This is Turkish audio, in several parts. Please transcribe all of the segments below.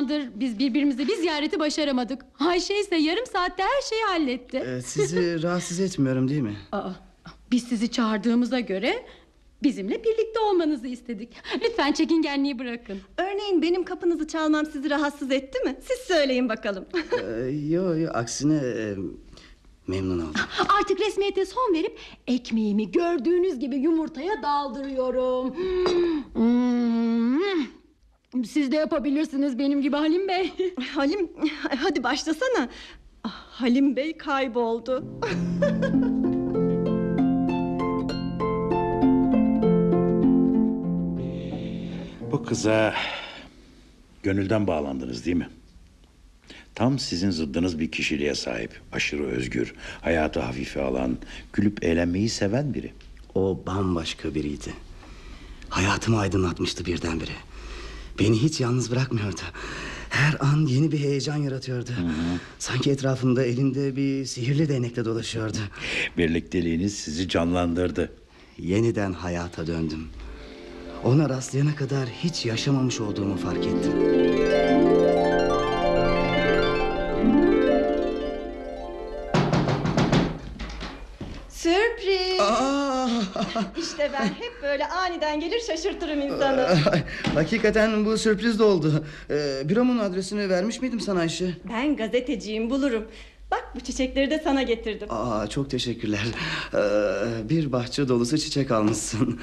zamandır biz birbirimize bir ziyareti başaramadık. Ayşe ise yarım saatte her şeyi halletti. Sizi rahatsız etmiyorum değil mi? Biz sizi çağırdığımıza göre bizimle birlikte olmanızı istedik. Lütfen çekingenliği bırakın. Örneğin benim kapınızı çalmam sizi rahatsız etti mi? Siz söyleyin bakalım. Yo, aksine memnun oldum. Artık resmiyete son verip ekmeğimi gördüğünüz gibi yumurtaya daldırıyorum. Siz de yapabilirsiniz benim gibi Halim Bey. Halim, hadi başlasana. Halim Bey kayboldu. Bu kıza gönülden bağlandınız değil mi? Tam sizin zıddınız bir kişiliğe sahip. Aşırı özgür, hayatı hafife alan, gülüp eğlenmeyi seven biri. O bambaşka biriydi. Hayatımı aydınlatmıştı birdenbire. Beni hiç yalnız bırakmıyordu. Her an yeni bir heyecan yaratıyordu. Sanki etrafımda elinde bir sihirli değnekle dolaşıyordu. Birlikteliğiniz sizi canlandırdı. Yeniden hayata döndüm. Ona rastlayana kadar hiç yaşamamış olduğumu fark ettim. Sürpriz. İşte ben hep böyle aniden gelir şaşırtırım insanı. Hakikaten bu sürpriz de oldu. Büromun adresini vermiş miydim sana Ayşe? Ben gazeteciyim, bulurum. Bak, bu çiçekleri de sana getirdim. Çok teşekkürler. Bir bahçe dolusu çiçek almışsın.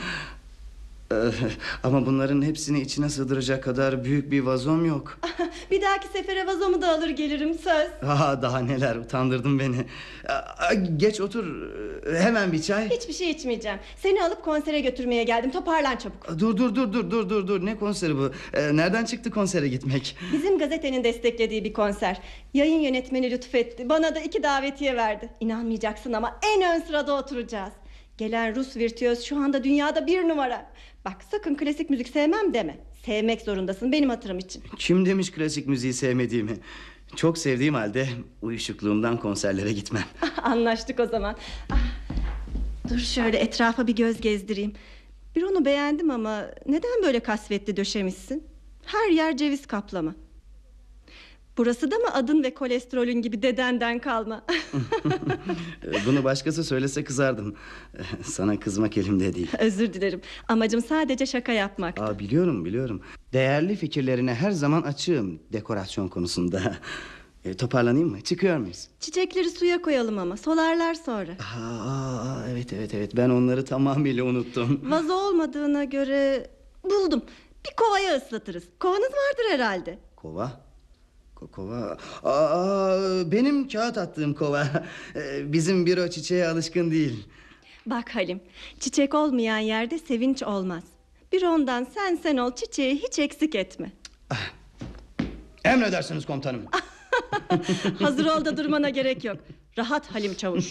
Ama bunların hepsini içine sığdıracak kadar büyük bir vazom yok. Bir dahaki sefere vazomu da alır gelirim, söz. Daha neler, utandırdın beni. Geç otur, hemen bir çay. Hiçbir şey içmeyeceğim. Seni alıp konsere götürmeye geldim. Toparlan çabuk. Dur. Ne konseri bu? Nereden çıktı konsere gitmek? Bizim gazetenin desteklediği bir konser. Yayın yönetmeni lütfetti. Bana da 2 davetiye verdi. İnanmayacaksın ama en ön sırada oturacağız. Gelen Rus virtüöz şu anda dünyada 1 numara. Bak, sakın klasik müzik sevmem deme. Sevmek zorundasın benim hatırım için. Kim demiş klasik müziği sevmediğimi? Çok sevdiğim halde uyuşukluğumdan konserlere gitmem. Anlaştık o zaman. Dur şöyle etrafa bir göz gezdireyim. Bir onu beğendim ama neden böyle kasvetli döşemişsin? Her yer ceviz kaplama. Burası da mı adın ve kolesterolün gibi dedenden kalma? Bunu başkası söylese kızardım. Sana kızmak elimde değil. Özür dilerim. Amacım sadece şaka yapmak. Biliyorum. Değerli fikirlerine her zaman açığım dekorasyon konusunda. Toparlanayım mı? Çıkıyor muyuz? Çiçekleri suya koyalım ama solarlar sonra. Evet. Ben onları tamamıyla unuttum. Vazo olmadığına göre buldum. Bir kovaya ıslatırız. Kovanız vardır herhalde. Kova? Kova? Benim kağıt attığım kova. Bizim büro çiçeğe alışkın değil. Bak Halim, çiçek olmayan yerde sevinç olmaz. Bir ondan sen ol, çiçeği hiç eksik etme. Emredersiniz komutanım. Hazır ol da durmana gerek yok. Rahat Halim Çavuş.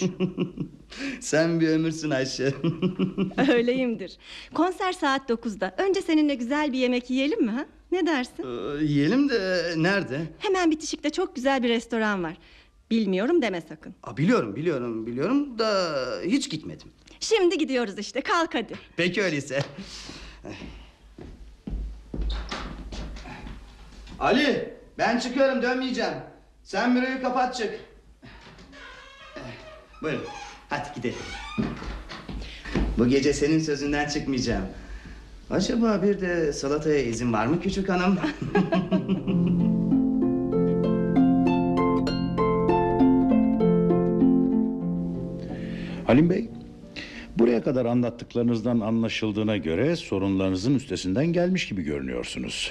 Sen bir ömürsün Ayşe. Öyleyimdir. Konser saat 9'da. Önce seninle güzel bir yemek yiyelim mi ha? Ne dersin? Yiyelim de nerede? Hemen bitişikte çok güzel bir restoran var. Bilmiyorum deme sakın. Biliyorum da hiç gitmedim. Şimdi gidiyoruz işte, kalk hadi. Peki öyleyse. Ali, ben çıkıyorum, dönmeyeceğim. Sen büroyu kapat, çık. Buyurun, hadi gidelim. Bu gece senin sözünden çıkmayacağım. Acaba bir de salataya izin var mı küçük hanım? Halim Bey, buraya kadar anlattıklarınızdan anlaşıldığına göre sorunlarınızın üstesinden gelmiş gibi görünüyorsunuz.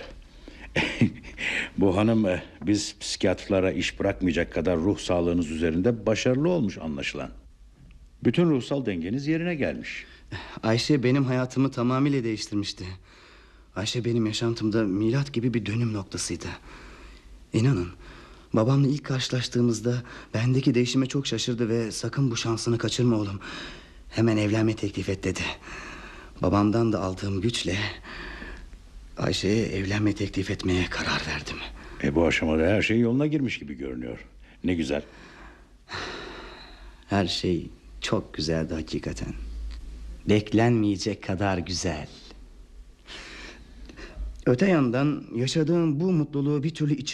Bu hanım biz psikiyatrlara iş bırakmayacak kadar ruh sağlığınız üzerinde başarılı olmuş anlaşılan. Bütün ruhsal dengeniz yerine gelmiş. Ayşe benim hayatımı tamamıyla değiştirmişti. Ayşe benim yaşantımda milat gibi bir dönüm noktasıydı. İnanın, babamla ilk karşılaştığımızda bendeki değişime çok şaşırdı ve sakın bu şansını kaçırma oğlum, hemen evlenme teklif et dedi. Babamdan da aldığım güçle Ayşe'ye evlenme teklif etmeye karar verdim. Bu aşamada her şey yoluna girmiş gibi görünüyor. Ne güzel. Her şey çok güzeldi hakikaten. Beklenmeyecek kadar güzel. Öte yandan yaşadığım bu mutluluğu bir türlü